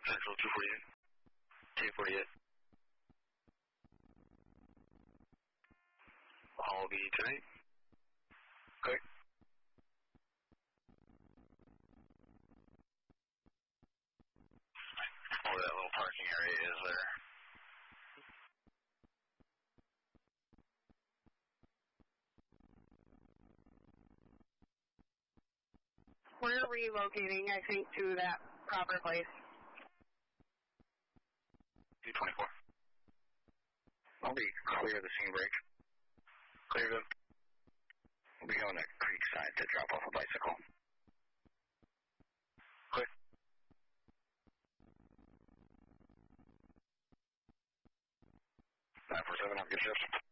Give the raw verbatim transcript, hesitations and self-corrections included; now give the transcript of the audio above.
Central two forty-eight. two forty-eight. I'll be tonight. Okay. Where that little parking area is there. We're relocating, I think, to that proper place. two twenty-four. I'll be clear of the scene break. Clear them. We'll be going to Creekside to drop off a bicycle. Clear. nine four seven, have a good shift.